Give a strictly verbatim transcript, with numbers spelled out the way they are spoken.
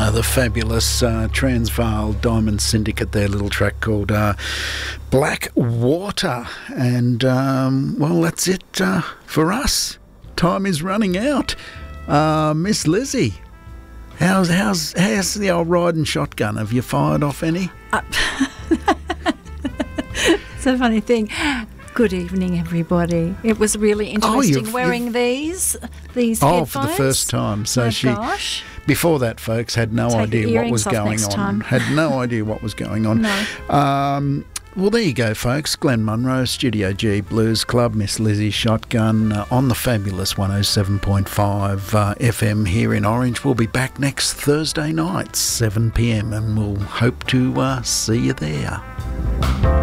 Uh, the fabulous uh, Transvaal Diamond Syndicate, their little track called uh, Black Water. And, um, well, that's it uh, for us. Time is running out. Uh, Miss Lizzie, how's, how's, how's the old riding shotgun? Have you fired off any? Uh, it's a funny thing. Good evening, everybody. It was really interesting oh, you've, wearing you've, these these oh, headphones. for the first time. So My she, gosh. before that, folks, had no Take idea what was going on. Time. Had no idea what was going on. No. Um, well, there you go, folks. Glenn Munro, Studio G Blues Club, Miss Lizzie Shotgun uh, on the fabulous one oh seven point five uh, F M here in Orange. We'll be back next Thursday night, seven p m, and we'll hope to uh, see you there.